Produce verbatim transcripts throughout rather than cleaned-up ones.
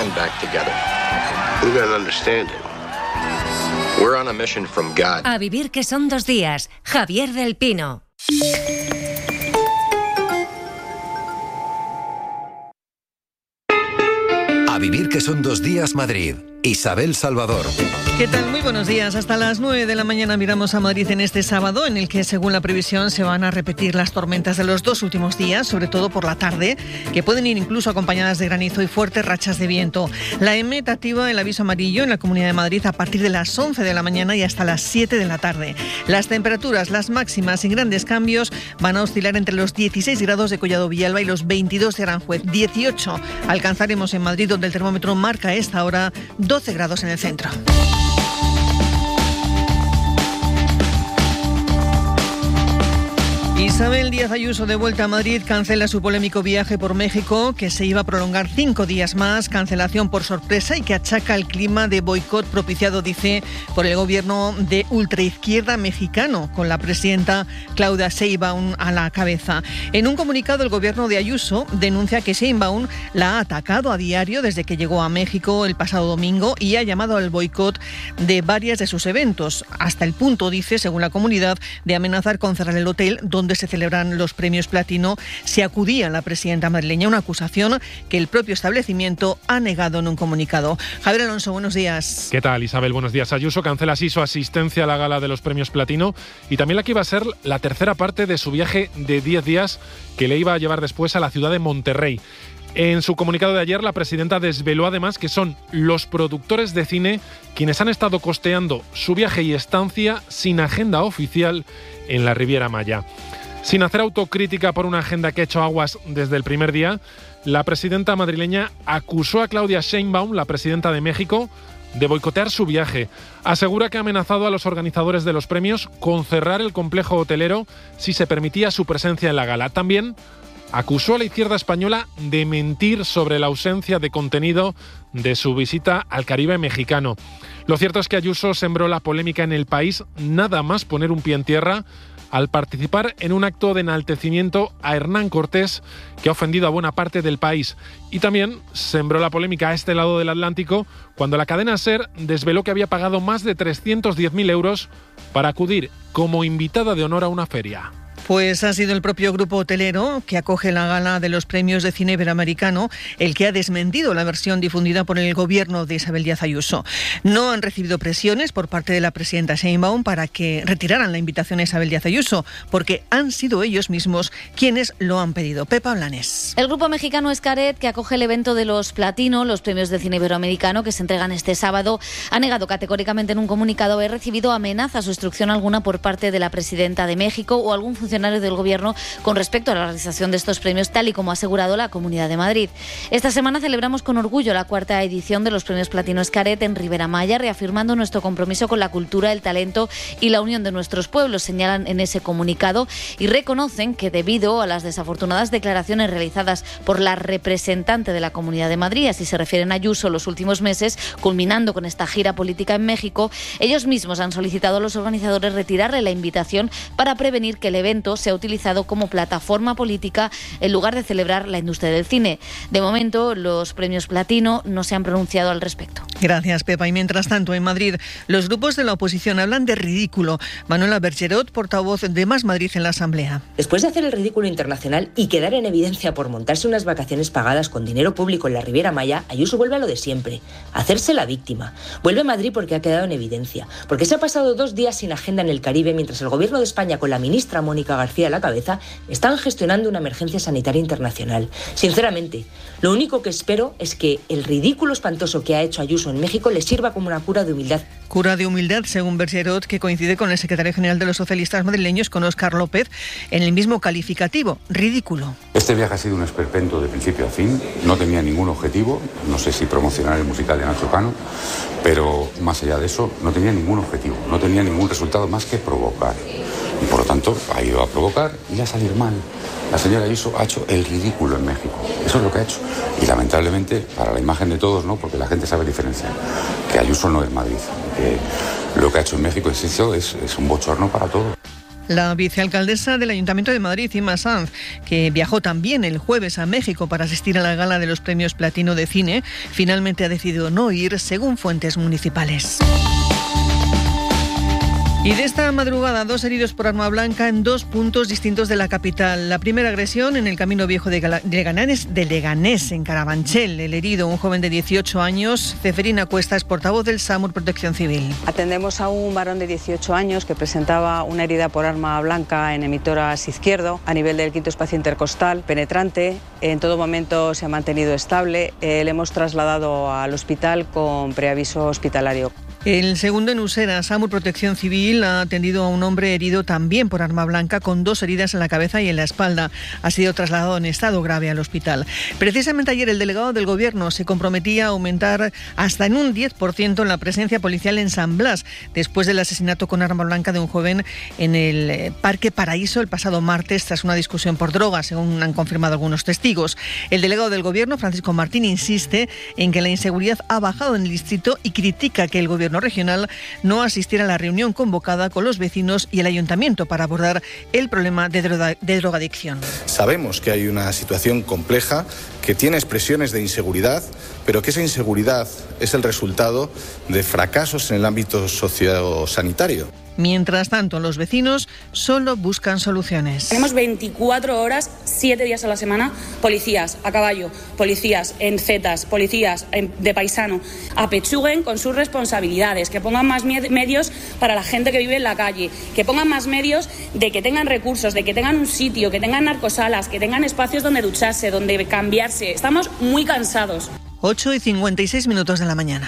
band back together. We got an understanding. We're on a mission from God. A vivir que son dos días. Javier del Pino. A vivir que son dos días Madrid. Isabel Salvador. ¿Qué tal? Muy buenos días. Hasta las nueve de la mañana miramos a Madrid en este sábado, en el que, según la previsión, se van a repetir las tormentas de los dos últimos días, sobre todo por la tarde, que pueden ir incluso acompañadas de granizo y fuertes rachas de viento. La E M E T activa el aviso amarillo en la Comunidad de Madrid a partir de las once de la mañana y hasta las siete de la tarde. Las temperaturas, las máximas sin grandes cambios, van a oscilar entre los dieciséis grados de Collado Villalba y los veintidós de Aranjuez. dieciocho alcanzaremos en Madrid, donde el termómetro marca a esta hora doce grados en el centro. Isabel Díaz Ayuso, de vuelta a Madrid, cancela su polémico viaje por México, que se iba a prolongar cinco días más, cancelación por sorpresa y que achaca el clima de boicot propiciado, dice, por el gobierno de ultraizquierda mexicano, con la presidenta Claudia Sheinbaum a la cabeza. En un comunicado, el gobierno de Ayuso denuncia que Sheinbaum la ha atacado a diario desde que llegó a México el pasado domingo y ha llamado al boicot de varias de sus eventos, hasta el punto, dice, según la comunidad, de amenazar con cerrar el hotel donde se celebran los premios Platino si acudía la presidenta madrileña, una acusación que el propio establecimiento ha negado en un comunicado. Javier Alonso, buenos días. ¿Qué tal, Isabel? Buenos días. Ayuso cancela así su asistencia a la gala de los premios Platino y también la que iba a ser la tercera parte de su viaje de diez días que le iba a llevar después a la ciudad de Monterrey. En su comunicado de ayer, la presidenta desveló además que son los productores de cine quienes han estado costeando su viaje y estancia sin agenda oficial en la Riviera Maya. Sin hacer autocrítica por una agenda que ha hecho aguas desde el primer día, la presidenta madrileña acusó a Claudia Sheinbaum, la presidenta de México, de boicotear su viaje. Asegura que ha amenazado a los organizadores de los premios con cerrar el complejo hotelero si se permitía su presencia en la gala. También acusó a la izquierda española de mentir sobre la ausencia de contenido de su visita al Caribe mexicano. Lo cierto es que Ayuso sembró la polémica en el país nada más poner un pie en tierra al participar en un acto de enaltecimiento a Hernán Cortés que ha ofendido a buena parte del país. Y también sembró la polémica a este lado del Atlántico cuando la cadena SER desveló que había pagado más de trescientos diez mil euros para acudir como invitada de honor a una feria. Pues ha sido el propio grupo hotelero que acoge la gala de los premios de cine iberoamericano el que ha desmentido la versión difundida por el gobierno de Isabel Díaz Ayuso. No han recibido presiones por parte de la presidenta Sheinbaum para que retiraran la invitación a Isabel Díaz Ayuso, porque han sido ellos mismos quienes lo han pedido. Pepa Blanes. El grupo mexicano Xcaret, que acoge el evento de los Platino, los premios de cine iberoamericano que se entregan este sábado, ha negado categóricamente en un comunicado haber recibido amenazas o instrucción alguna por parte de la presidenta de México o algún funcionario del Gobierno con respecto a la realización de estos premios, tal y como ha asegurado la Comunidad de Madrid. Esta semana celebramos con orgullo la cuarta edición de los premios Platino Xcaret en Ribera Maya, reafirmando nuestro compromiso con la cultura, el talento y la unión de nuestros pueblos, señalan en ese comunicado, y reconocen que debido a las desafortunadas declaraciones realizadas por la representante de la Comunidad de Madrid, así se refieren a Ayuso, los últimos meses, culminando con esta gira política en México, ellos mismos han solicitado a los organizadores retirarle la invitación para prevenir que el evento sea utilizado como plataforma política en lugar de celebrar la industria del cine. De momento, los premios Platino no se han pronunciado al respecto. Gracias, Pepa. Y mientras tanto, en Madrid, los grupos de la oposición hablan de ridículo. Manuela Bergerot, portavoz de Más Madrid en la Asamblea. Después de hacer el ridículo internacional y quedar en evidencia por montarse unas vacaciones pagadas con dinero público en la Riviera Maya, Ayuso vuelve a lo de siempre, a hacerse la víctima. Vuelve a Madrid porque ha quedado en evidencia, porque se ha pasado dos días sin agenda en el Caribe mientras el Gobierno de España, con la ministra Mónica García a la cabeza, están gestionando una emergencia sanitaria internacional. Sinceramente, lo único que espero es que el ridículo espantoso que ha hecho Ayuso en México le sirva como una cura de humildad. Cura de humildad, según Bergerot, que coincide con el secretario general de los socialistas madrileños, con Óscar López, en el mismo calificativo, ridículo. Este viaje ha sido un esperpento de principio a fin, no tenía ningún objetivo, no sé si promocionar el musical de Nacho Cano, pero más allá de eso, no tenía ningún objetivo, no tenía ningún resultado más que provocar. Y por lo tanto, ha ido a provocar y a salir mal. La señora Ayuso ha hecho el ridículo en México. Eso es lo que ha hecho. Y lamentablemente, para la imagen de todos, no, porque la gente sabe diferenciar, que Ayuso no es Madrid. Que lo que ha hecho en México es, eso, es, es un bochorno para todos. La vicealcaldesa del Ayuntamiento de Madrid, Inma Sanz, que viajó también el jueves a México para asistir a la gala de los premios Platino de Cine, finalmente ha decidido no ir, según fuentes municipales. Y de esta madrugada, dos heridos por arma blanca en dos puntos distintos de la capital. La primera agresión en el Camino Viejo de, Gala- de, Leganés, de Leganés, en Carabanchel. El herido, un joven de dieciocho años. Ceferina Cuesta es portavoz del SAMUR Protección Civil. Atendemos a un varón de dieciocho años que presentaba una herida por arma blanca en emitórax izquierdo, a nivel del quinto espacio intercostal, penetrante. En todo momento se ha mantenido estable. Eh, le hemos trasladado al hospital con preaviso hospitalario. El segundo en Usera, SAMUR Protección Civil ha atendido a un hombre herido también por arma blanca con dos heridas en la cabeza y en la espalda. Ha sido trasladado en estado grave al hospital. Precisamente ayer el delegado del Gobierno se comprometía a aumentar hasta en un diez por ciento la presencia policial en San Blas, después del asesinato con arma blanca de un joven en el Parque Paraíso el pasado martes tras una discusión por drogas, según han confirmado algunos testigos. El delegado del Gobierno, Francisco Martín, insiste en que la inseguridad ha bajado en el distrito y critica que el Gobierno regional no asistiera a la reunión convocada con los vecinos y el ayuntamiento para abordar el problema de, droga, de drogadicción. Sabemos que hay una situación compleja, que tiene expresiones de inseguridad, pero que esa inseguridad es el resultado de fracasos en el ámbito sociosanitario. Mientras tanto, los vecinos solo buscan soluciones. Tenemos veinticuatro horas, siete días a la semana, policías a caballo, policías en zetas, policías en, de paisano. Apechuguen con sus responsabilidades, que pongan más medios para la gente que vive en la calle, que pongan más medios de que tengan recursos, de que tengan un sitio, que tengan narcosalas, que tengan espacios donde ducharse, donde cambiarse. Estamos muy cansados. ocho y cincuenta y seis minutos de la mañana.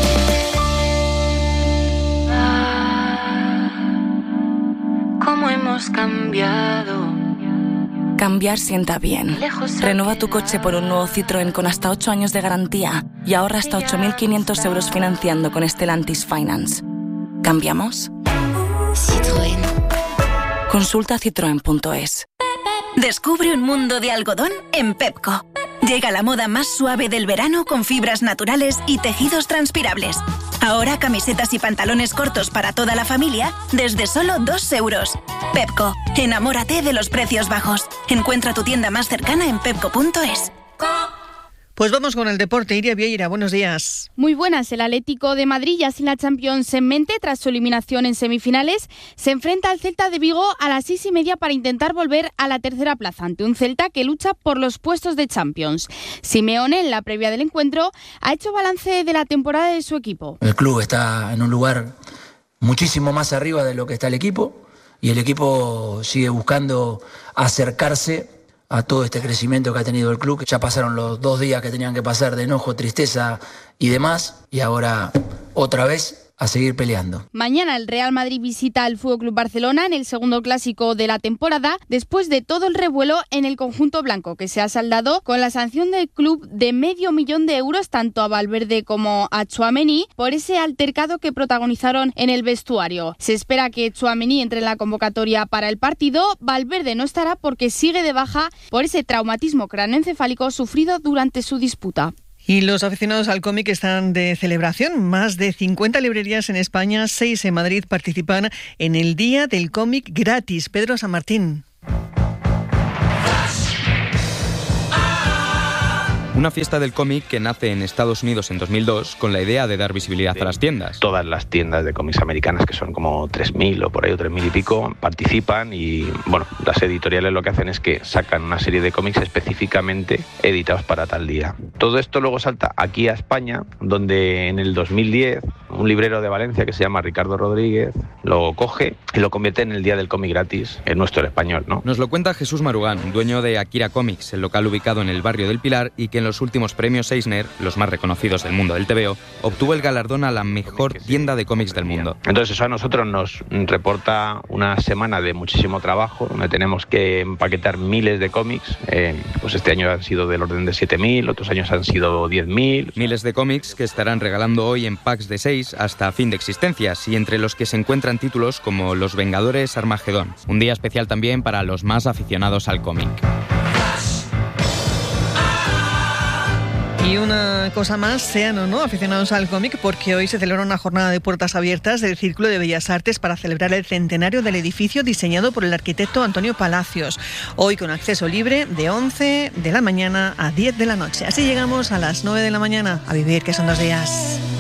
¿Cómo hemos cambiado? Cambiar sienta bien. Renueva tu coche por un nuevo Citroën con hasta ocho años de garantía y ahorra hasta ocho mil quinientos euros financiando con Stellantis Finance. ¿Cambiamos? Citroën. Consulta citroen punto es. Descubre un mundo de algodón en Pepco. Llega la moda más suave del verano con fibras naturales y tejidos transpirables. Ahora camisetas y pantalones cortos para toda la familia desde solo dos euros. Pepco, enamórate de los precios bajos. Encuentra tu tienda más cercana en pepco punto es. Pues vamos con el deporte. Iria Vieira, buenos días. Muy buenas. El Atlético de Madrid, ya sin la Champions en mente, tras su eliminación en semifinales, se enfrenta al Celta de Vigo a las seis y media para intentar volver a la tercera plaza, ante un Celta que lucha por los puestos de Champions. Simeone, en la previa del encuentro, ha hecho balance de la temporada de su equipo. El club está en un lugar muchísimo más arriba de lo que está el equipo, y el equipo sigue buscando acercarse a todo este crecimiento que ha tenido el club. Ya pasaron los dos días que tenían que pasar de enojo, tristeza y demás, y ahora otra vez a seguir peleando. Mañana el Real Madrid visita al F C Barcelona en el segundo clásico de la temporada, después de todo el revuelo en el conjunto blanco, que se ha saldado con la sanción del club de medio millón de euros tanto a Valverde como a Tchouaméni por ese altercado que protagonizaron en el vestuario. Se espera que Tchouaméni entre en la convocatoria para el partido. Valverde no estará porque sigue de baja por ese traumatismo craneoencefálico sufrido durante su disputa. Y los aficionados al cómic están de celebración. Más de cincuenta librerías en España, seis en Madrid, participan en el Día del Cómic gratis. Pedro San Martín. Una fiesta del cómic que nace en Estados Unidos en dos mil dos con la idea de dar visibilidad a las tiendas. Todas las tiendas de cómics americanas, que son como tres mil o por ahí, o tres mil y pico, participan y, bueno, las editoriales lo que hacen es que sacan una serie de cómics específicamente editados para tal día. Todo esto luego salta aquí a España, donde en el dos mil diez un librero de Valencia que se llama Ricardo Rodríguez lo coge y lo convierte en el Día del Cómic gratis, en nuestro español, ¿no? Nos lo cuenta Jesús Marugán, dueño de Akira Comics, el local ubicado en el barrio del Pilar, y que en los últimos premios Eisner, los más reconocidos del mundo del tebeo, obtuvo el galardón a la mejor tienda de cómics del mundo. Entonces eso a nosotros nos reporta una semana de muchísimo trabajo, donde tenemos que empaquetar miles de cómics. Eh, pues este año han sido del orden de siete mil, otros años han sido diez mil. Miles de cómics que estarán regalando hoy en packs de seis hasta fin de existencias, y entre los que se encuentran títulos como Los Vengadores Armagedón. Un día especial también para los más aficionados al cómic. Y una cosa más, sean o no aficionados al cómic, porque hoy se celebra una jornada de puertas abiertas del Círculo de Bellas Artes para celebrar el centenario del edificio diseñado por el arquitecto Antonio Palacios. Hoy con acceso libre de once de la mañana a diez de la noche. Así llegamos a las nueve de la mañana. A vivir, que son dos días.